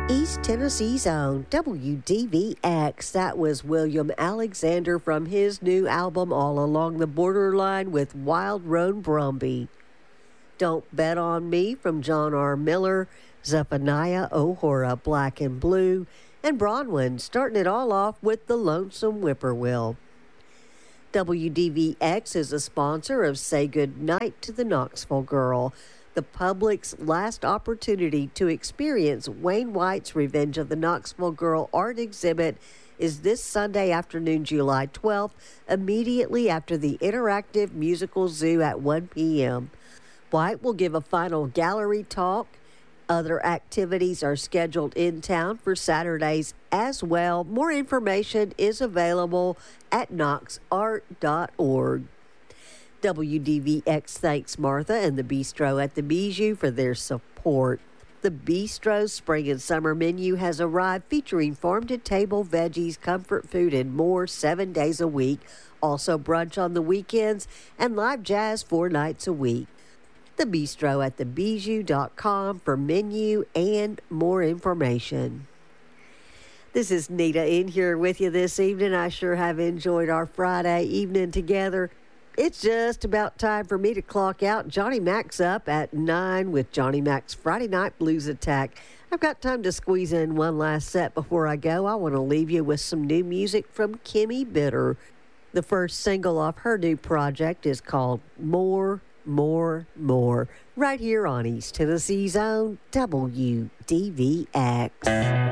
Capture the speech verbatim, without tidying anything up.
East Tennessee's own W D V X. That was William Alexander from his new album All Along the Borderline with Wild Roan Brumby. Don't Bet on Me from John R. Miller, Zephaniah O'Hora, Black and Blue, and Bronwyn, starting it all off with The Lonesome Whippoorwill. W D V X is a sponsor of Say Good Night to the Knoxville Girl, the public's last opportunity to experience Wayne White's Revenge of the Knoxville Girl art exhibit is this Sunday afternoon, July twelfth, immediately after the interactive musical zoo at one p.m. White will give a final gallery talk. Other activities are scheduled in town for Saturdays as well. More information is available at knox art dot org. W D V X thanks Martha and the Bistro at the Bijou for their support. The Bistro's spring and summer menu has arrived, featuring farm-to-table veggies, comfort food, and more seven days a week. Also brunch on the weekends and live jazz four nights a week. The Bistro at the bijou dot com for menu and more information. This is Nita in here with you this evening. I sure have enjoyed our Friday evening together. It's just about time for me to clock out. Johnny Mac's up at nine with Johnny Mac's Friday Night Blues Attack. I've got time to squeeze in one last set before I go. I want to leave you with some new music from Kimmy Bitter. The first single off her new project is called More, More, More, right here on East Tennessee's own W D V X.